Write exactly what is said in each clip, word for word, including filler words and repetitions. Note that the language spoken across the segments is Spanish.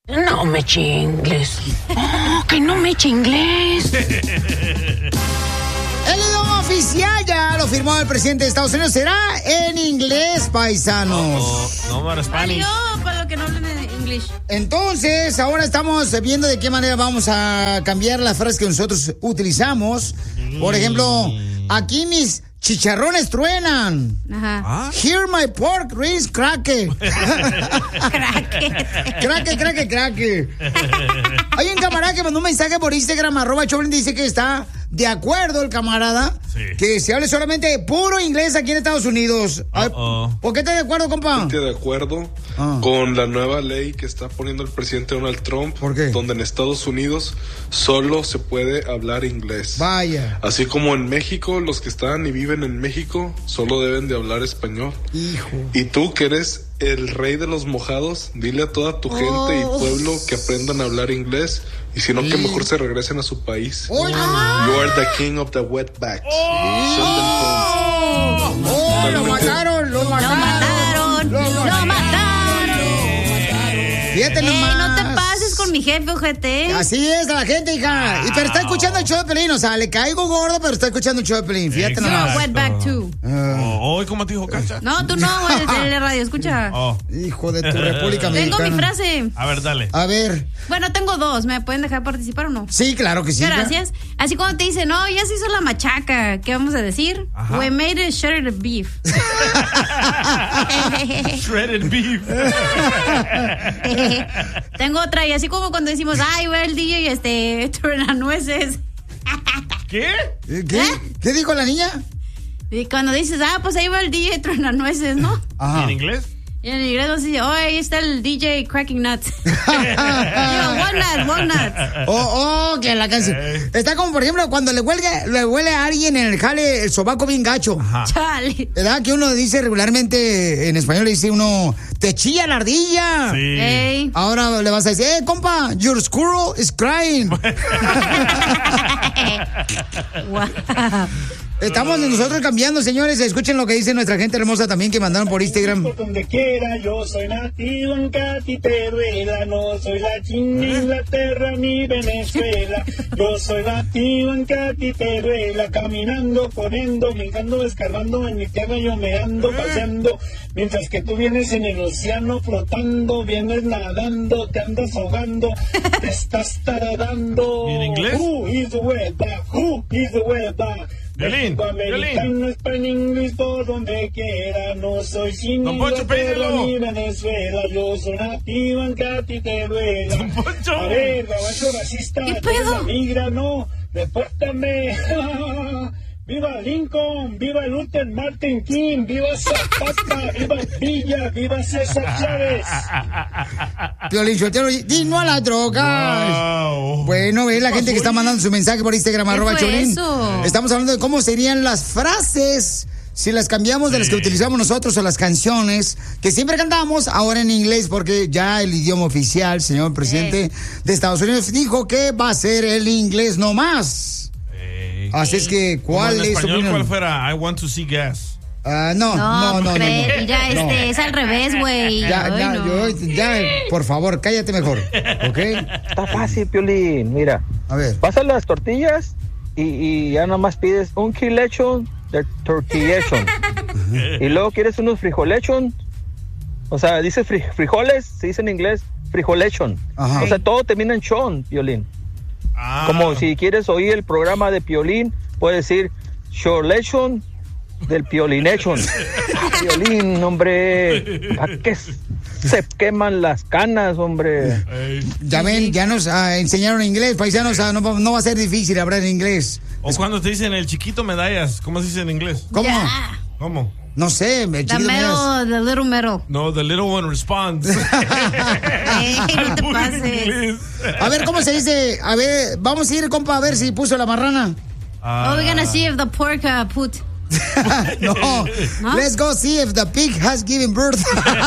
No me chingles. Oh, que no me chingles. El idioma oficial ya lo firmó el presidente de Estados Unidos. Será en inglés, paisanos. Oh, no, no, Spanish. No, para los que no hablan en inglés. Entonces, ahora estamos viendo de qué manera vamos a cambiar las frases que nosotros utilizamos. Por ejemplo, aquí mis chicharrones truenan. Ajá. Here my pork rings craque. Craque, craque, craque. Hay un camarada que mandó un mensaje por Instagram, arroba Choplin, dice que está de acuerdo el camarada, sí, que se hable solamente puro inglés aquí en Estados Unidos. Uh-oh. ¿Por qué estás de acuerdo, compa? Estoy de acuerdo ah. con la nueva ley que está poniendo el presidente Donald Trump. ¿Por qué? Donde en Estados Unidos solo se puede hablar inglés. Vaya. Así como en México, los que están y viven en México solo deben de hablar español. Hijo. Y tú, que eres el rey de los mojados, dile a toda tu gente oh. y pueblo que aprendan a hablar inglés. Y si no, sí. que mejor se regresen a su país. Oh. You are the king of the wetbacks. Oh. Oh. Oh. Lo mataron, lo mataron. Lo mataron. Lo mataron. Fíjate nomás. Ey, no te pases con mi jefe, ojete. Así es, la gente, hija. Y pero está escuchando el show de Pelín. O sea, le caigo gordo, pero está escuchando el show de Pelín. Fíjate nomás. Yo, wetback too. Uh. Oh, ¿cómo te dijo Cacha? No, tú no, el de radio, escucha. Oh. Hijo de tu República Mexicana. Tengo mi frase. A ver, dale. A ver. Bueno, tengo dos. ¿Me pueden dejar participar o no? Sí, claro que sí. Gracias. Así cuando te dicen, no, ya se hizo la machaca, ¿qué vamos a decir? Ajá. We made a shredded beef. Shredded beef. Tengo otra, y así como cuando decimos, ay, va el D J, este, truenanueces. ¿Qué? ¿Qué? ¿Eh? ¿Qué dijo la niña? Y cuando dices, ah, pues ahí va el D J truenanueces, ¿no? Ajá. ¿En inglés? Y en inglés nos dice, oh, ahí está el D J cracking nuts. Digo, walnuts, walnuts. Oh, oh, que la canción. Hey. Está como, por ejemplo, cuando le huele, le huele a alguien en el jale el sobaco bien gacho. Ajá. Chale. ¿Verdad? Que uno dice regularmente, en español le dice uno, te chilla la ardilla. Sí. Hey. Ahora le vas a decir, eh, compa, your squirrel is crying. Wow. Estamos nosotros cambiando, señores. Escuchen lo que dice nuestra gente hermosa también que mandaron por Instagram. Por donde quiera, yo soy nativo en Catiteruela. No soy la China, ni Inglaterra, ni Venezuela. Yo soy nativo en Catiteruela. Caminando, corriendo, brincando, escarbando. En mi tierra yo me ando paseando. Mientras que tú vienes en el océano flotando. Vienes nadando, te andas ahogando. Te estás taradando. ¿En inglés? Who is the wetback? Who is the wetback? Violín, Americano, español, inglés, por donde quiera. No soy sin Inglaterra ni Venezuela. Yo soy nativo en Catiteruela. A ver, gabacho racista. ¿Qué pedo? Migra, no, repórtame. ¡Viva Lincoln! ¡Viva Luther Martin King! ¡Viva Zapata! ¡Viva Villa! ¡Viva César Chávez! Piolín Sotelo, di no a las drogas. Wow. Bueno, ve la gente que está mandando su mensaje por Instagram, arroba Cholín. Eso? Estamos hablando de cómo serían las frases si las cambiamos de las que utilizamos nosotros o las canciones que siempre cantamos, ahora en inglés, porque ya el idioma oficial, señor presidente sí. de Estados Unidos, dijo que va a ser el inglés nomás. Así es que, ¿cuál es su opinión? ¿Cuál fuera? I want to see gas. Uh, no, no, no, no, no, no. Ya, este, no. es al revés, güey. Ya, Ay, ya, no. yo, ya, por favor, cállate mejor, ¿ok? Está fácil, Piolín, mira. A ver. Pasas las tortillas y, y ya nomás pides un kilechon de tortillechon. Y luego quieres unos frijolechon. O sea, dice fri frijoles, se dice en inglés frijolechon. Ajá. O sea, todo termina en chon, Piolín. Ah. Como si quieres oír el programa de Piolín, puedes decir Shorlechon del Piolinechon. Piolín, hombre, ¿a qué se queman las canas, hombre? Ya ven, ya nos uh, enseñaron inglés, paisanos, uh, no, no va a ser difícil hablar en inglés. O es... cuando te dicen el chiquito medallas, ¿cómo se dice en inglés? ¿Cómo? Yeah. ¿Cómo? No sé, el chiquito medal, the little medal. No, the little one responds. Hey, no te pases. A ver, ¿cómo se dice? A ver, vamos a ir, compa, a ver si puso la marrana. Uh, oh, we're gonna see if the pork uh, put. no. no, let's go see if the pig has given birth.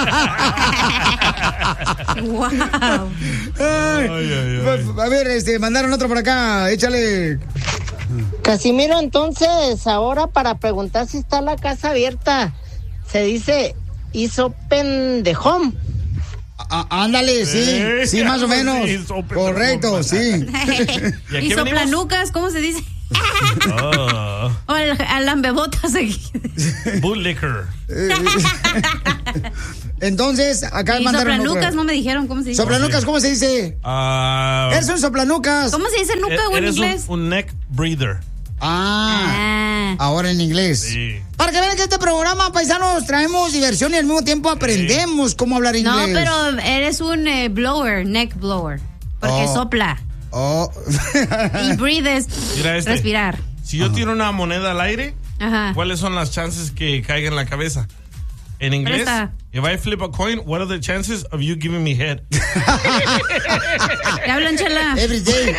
Wow. Ay, ay, ay. A ver, este, mandaron otro por acá, échale. Casimiro, entonces, ahora para preguntar si está la casa abierta, se dice is open the home. Ah, ándale, sí, Eh, sí, más o menos. sí, sope- Correcto, sí. ¿Y a Y qué soplanucas, ¿cómo se dice? Oh, O el alambebotas aquí. bootlicker. Entonces, acá Y mandaron soplanucas, otra. no me dijeron cómo se dice. Soplanucas, ¿cómo se dice? Ah, Eres un soplanucas. ¿Cómo se dice nuca, e- güey, en eres un, inglés? un neck breather. Ah, Ah. ahora en inglés. Sí. Para que vean que este programa, paisanos, traemos diversión y al mismo tiempo aprendemos cómo hablar No, inglés. pero eres un eh, blower, neck blower. Porque Oh. sopla. Oh. Y breathe es Mira este. respirar. Si yo tiro una moneda al aire, Ajá. ¿cuáles son las chances que caiga en la cabeza? En inglés, Presta. if I flip a coin, what are the chances of you giving me head? ¿Qué hablan, chela? Every day.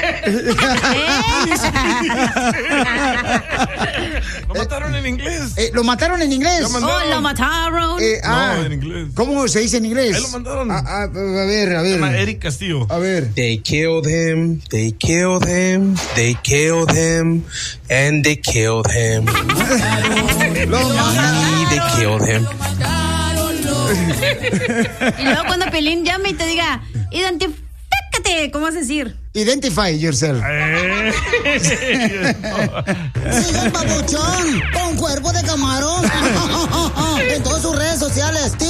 Lo mataron en inglés. Eh, ¿Lo mataron en inglés? Lo mandaron. Oh, lo mataron. Eh, ah, No, en inglés. ¿Cómo se dice en inglés? Ahí lo mandaron. Ah, ah, a ver, a Se llama ver. Eric Castillo. A ver. They killed him, they killed him, they killed him, and they killed him. Lo Y they killed him. Y luego cuando Pelín llame y te diga, identifícate, ¿cómo vas a decir? Identify yourself. Eh. Sigue el babuchón con cuerpo de camarón en todas sus redes sociales,